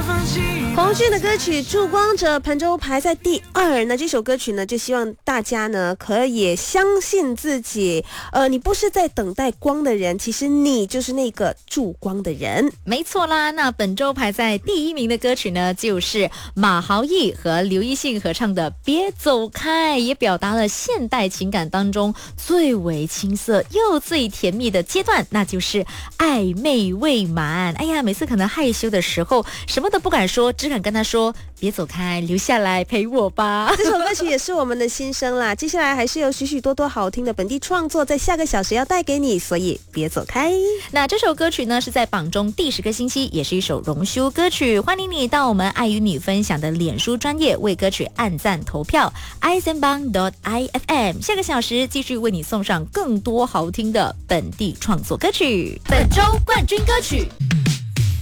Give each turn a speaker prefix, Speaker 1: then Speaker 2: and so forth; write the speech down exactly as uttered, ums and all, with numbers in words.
Speaker 1: 洪俊的歌曲《烛光者》本周排在第二。那这首歌曲呢，就希望大家呢可以相信自己，呃，你不是在等待光的人，其实你就是那个烛光的人。
Speaker 2: 没错啦，那本周排在第一名的歌曲呢，就是马豪毅和刘奕信合唱的《别走开》，也表达了现代情感当中最为青涩又最甜蜜的阶段，那就是暧昧未满。哎呀，每次可能害羞的时候，什么都不敢说，只敢跟他说别走开，留下来陪我吧。
Speaker 1: 这首歌曲也是我们的心声啦。接下来还是有许许多多好听的本地创作在下个小时要带给你，所以别走开。
Speaker 2: 那这首歌曲呢是在榜中第十个星期，也是一首荣休歌曲。欢迎你到我们爱与你分享的脸书专页为歌曲按赞投票 i s m b a n g dot i f m。 下个小时继续为你送上更多好听的本地创作歌曲。本周冠军歌曲